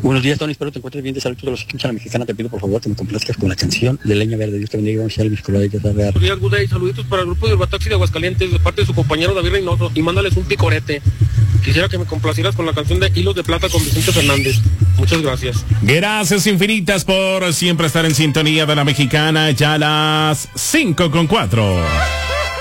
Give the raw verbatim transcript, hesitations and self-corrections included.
Buenos días, Tony, espero te encuentres bien de salud. Todos los que escuchan a la mexicana, te pido por favor que me complazcas con la canción de Leña Verde. Dios te bendiga, vamos a Elvis Colorado. Buenos días, Good Day. Saluditos para el grupo de Urbataxi de Aguascalientes de parte de su compañero David Reynoso y mándales un picorete. Quisiera que me complacieras con la canción de Hilos de Plata con Vicente Fernández. Muchas gracias. Gracias infinitas por siempre estar en sintonía de la mexicana, ya a las cinco con cuatro.